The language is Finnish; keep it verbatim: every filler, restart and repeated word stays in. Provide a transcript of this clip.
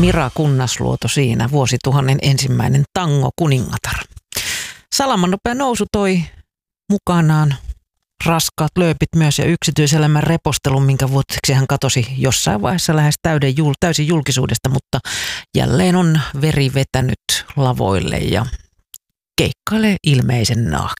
Mira Kunnasluoto siinä, vuosituhannen ensimmäinen tango kuningatar. Salaman nopea nousu toi mukanaan raskaat lööpit myös ja yksityiselämän repostelun, minkä vuoteksi hän katosi jossain vaiheessa lähes täyden, täysin julkisuudesta, mutta jälleen on veri vetänyt lavoille ja keikkailee ilmeisen nahkeasti.